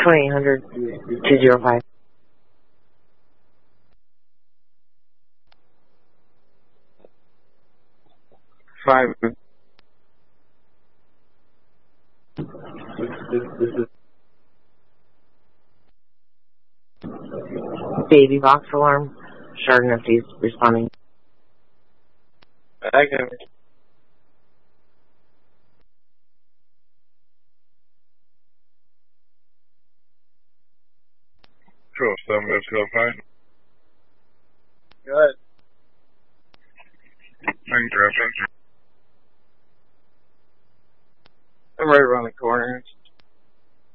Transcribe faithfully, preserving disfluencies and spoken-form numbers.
twenty-eight hundred, two oh five. Five. Baby box alarm. Shard Nifty's responding. I can. Cool, seven F two oh five. Good. Thank you, thank you. I'm right around the corner.